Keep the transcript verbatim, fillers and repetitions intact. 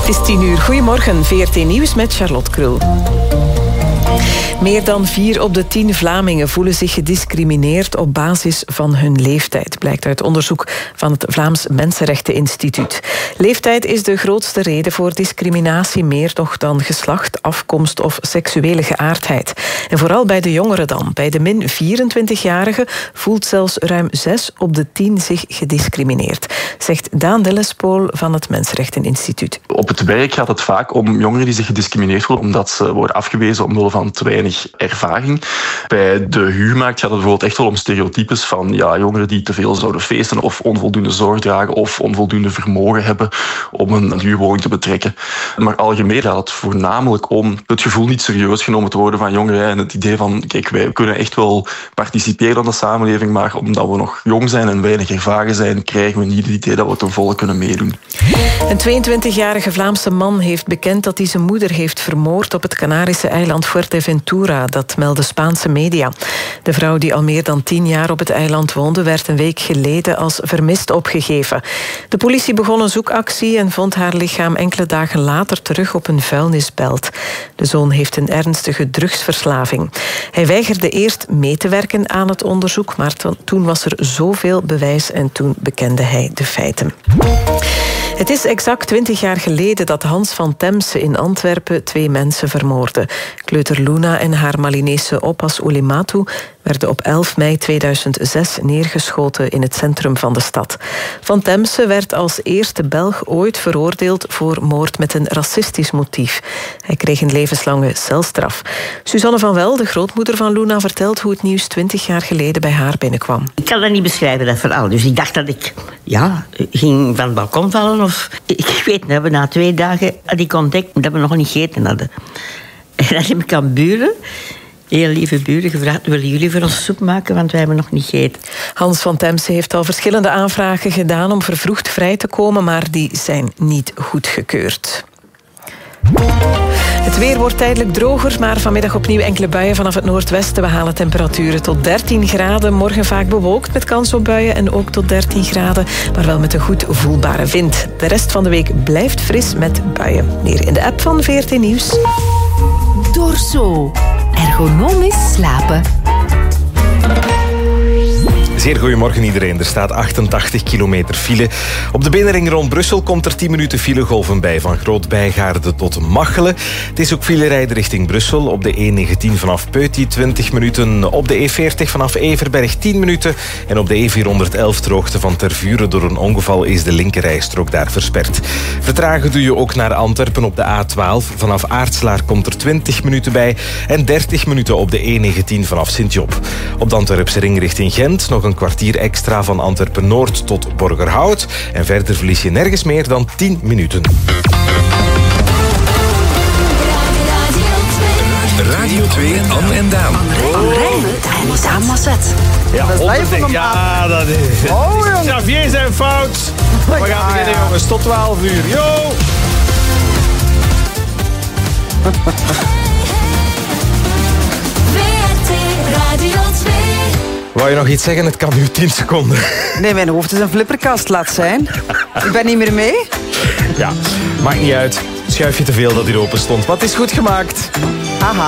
Het is tien uur. Goedemorgen, V R T Nieuws met Charlotte Krul. Meer dan vier op de tien Vlamingen voelen zich gediscrimineerd op basis van hun leeftijd, blijkt uit onderzoek van het Vlaams Mensenrechteninstituut. Leeftijd is de grootste reden voor discriminatie, meer nog dan geslacht, afkomst of seksuele geaardheid. En vooral bij de jongeren dan. Bij de min vierentwintigjarigen voelt zelfs ruim zes op de tien zich gediscrimineerd, zegt Daan Dellespool van het Mensenrechteninstituut. Op het werk gaat het vaak om jongeren die zich gediscrimineerd voelen omdat ze worden afgewezen omwille van te weinig ervaring. Bij de huurmarkt gaat het bijvoorbeeld echt wel om stereotypes van ja, jongeren die te veel zouden feesten of onvoldoende zorg dragen of onvoldoende vermogen hebben om een huurwoning te betrekken. Maar algemeen gaat het voornamelijk om het gevoel niet serieus genomen te worden van jongeren en het idee van kijk, wij kunnen echt wel participeren aan de samenleving, maar omdat we nog jong zijn en weinig ervaren zijn, krijgen we niet het idee dat we ten volle kunnen meedoen. Een tweeëntwintigjarige Vlaamse man heeft bekend dat hij zijn moeder heeft vermoord op het Canarische eiland Fuerteventura. Dat melden Spaanse media. De vrouw die al meer dan tien jaar op het eiland woonde, werd een week geleden als vermist opgegeven. De politie begon een zoekactie en vond haar lichaam enkele dagen later terug op een vuilnisbelt. De zoon heeft een ernstige drugsverslaving. Hij weigerde eerst mee te werken aan het onderzoek, maar toen was er zoveel bewijs en toen bekende hij de feiten. Het is exact twintig jaar geleden dat Hans van Temse in Antwerpen twee mensen vermoordde. Kleuter Luna en haar Malinese oppas Oulimatu werden op elf mei tweeduizend zes neergeschoten in het centrum van de stad. Van Temse werd als eerste Belg ooit veroordeeld voor moord met een racistisch motief. Hij kreeg een levenslange celstraf. Suzanne van Wel, de grootmoeder van Luna, vertelt hoe het nieuws twintig jaar geleden bij haar binnenkwam. Ik kan dat niet beschrijven, dat verhaal. Dus ik dacht dat ik ja, ging van het balkon vallen. Of ik weet niet, we na twee dagen had ik ontdekt dat we nog niet gegeten hadden. En dan heb ik aan buren, heel lieve buren, gevraagd: willen jullie voor ons soep maken, want wij hebben nog niet gegeten. Hans van Temse heeft al verschillende aanvragen gedaan om vervroegd vrij te komen, maar die zijn niet goedgekeurd. Het weer wordt tijdelijk droger, maar vanmiddag opnieuw enkele buien vanaf het noordwesten. We halen temperaturen tot dertien graden. Morgen vaak bewolkt met kans op buien en ook tot dertien graden, maar wel met een goed voelbare wind. De rest van de week blijft fris met buien. Meer in de app van V R T Nieuws. Dorso. Ergonomisch slapen. Zeer goedemorgen iedereen. Er staat achtentachtig kilometer file. Op de binnenring rond Brussel komt er tien minuten filegolven bij. Van Groot-Bijgaarde tot Machelen. Het is ook filerijden richting Brussel. Op de E negentien vanaf Peuty twintig minuten. Op de E veertig vanaf Everberg tien minuten. En op de E vierhonderdelf ter hoogte van Tervuren door een ongeval is de linkerrijstrook daar versperd. Vertragen doe je ook naar Antwerpen op de A twaalf. Vanaf Aartslaar komt er twintig minuten bij. En dertig minuten op de E negentien vanaf Sint-Job. Op de Antwerpse ring richting Gent nog een kwartier extra van Antwerpen-Noord tot Borgerhout. En verder verlies je nergens meer dan tien minuten. Radio twee, Anne en Daan. Van Rijmen en Daan Masset. Ja, dat is live ja, dat is... Oh, Xavier zijn fout. We gaan ja, beginnen, ja. jongens. Tot twaalf uur. Yo! Radio twee. Wou je nog iets zeggen? Het kan nu tien seconden. Nee, mijn hoofd is een flipperkast, laat zijn. Ik ben niet meer mee. Ja, maakt niet uit. Schuif je te veel dat hier open stond. Maar het is goed gemaakt. Haha.